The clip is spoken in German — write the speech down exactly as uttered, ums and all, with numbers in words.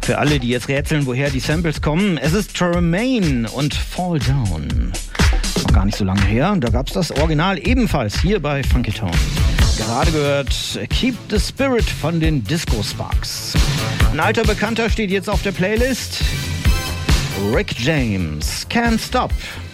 Für alle, die jetzt rätseln, woher die Samples kommen, es ist Tremaine und Fall Down. Noch gar nicht so lange her. Da gab es das Original ebenfalls hier bei Funky Tone. Gerade gehört Keep the Spirit von den Disco Sparks. Ein alter Bekannter steht jetzt auf der Playlist. Rick James, Can't Stop.